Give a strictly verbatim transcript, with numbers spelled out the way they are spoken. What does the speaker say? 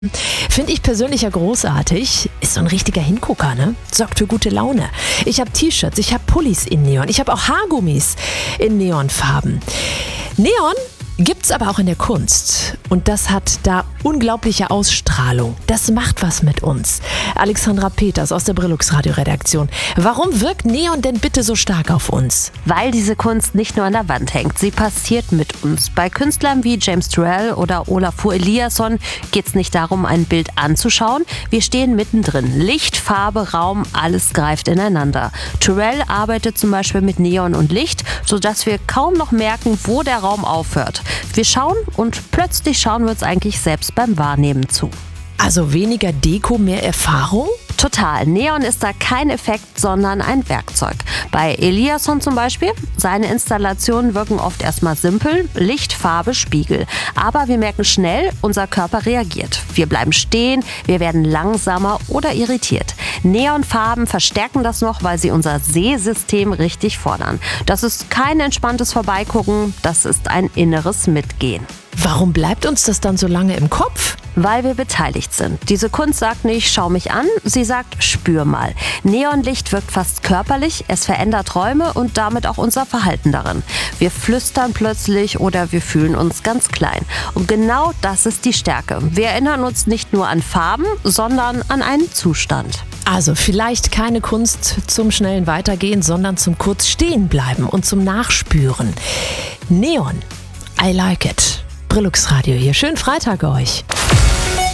Finde ich persönlich ja großartig. Ist so ein richtiger Hingucker, ne? Sorgt für gute Laune. Ich habe T-Shirts, ich habe Pullis in Neon, ich habe auch Haargummis in Neonfarben. Neon gibt's aber auch in der Kunst. Und das hat da unglaubliche Ausstrahlung. Das macht was mit uns. Alexandra Peters aus der Brillux Radioredaktion. Warum wirkt Neon denn bitte so stark auf uns? Weil diese Kunst nicht nur an der Wand hängt, sie passiert mit uns. Bei Künstlern wie James Turrell oder Olafur Eliasson geht es nicht darum, ein Bild anzuschauen. Wir stehen mittendrin. Licht, Farbe, Raum, alles greift ineinander. Turrell arbeitet zum Beispiel mit Neon und Licht, sodass wir kaum noch merken, wo der Raum aufhört. Wir schauen und plötzlich schauen wir uns eigentlich selbst beim Wahrnehmen zu. Also weniger Deko, mehr Erfahrung? Total. Neon ist da kein Effekt, sondern ein Werkzeug. Bei Eliasson zum Beispiel, seine Installationen wirken oft erstmal simpel, Licht, Farbe, Spiegel. Aber wir merken schnell, unser Körper reagiert. Wir bleiben stehen, wir werden langsamer oder irritiert. Neonfarben verstärken das noch, weil sie unser Sehsystem richtig fordern. Das ist kein entspanntes Vorbeigucken, das ist ein inneres Mitgehen. Warum bleibt uns das dann so lange im Kopf? Weil wir beteiligt sind. Diese Kunst sagt nicht, schau mich an, sie sagt, spür mal. Neonlicht wirkt fast körperlich, es verändert Räume und damit auch unser Verhalten darin. Wir flüstern plötzlich oder wir fühlen uns ganz klein. Und genau das ist die Stärke. Wir erinnern uns nicht nur an Farben, sondern an einen Zustand. Also vielleicht keine Kunst zum schnellen Weitergehen, sondern zum kurz stehen bleiben und zum Nachspüren. Neon, I like it. Brillux Radio hier. Schönen Freitag euch.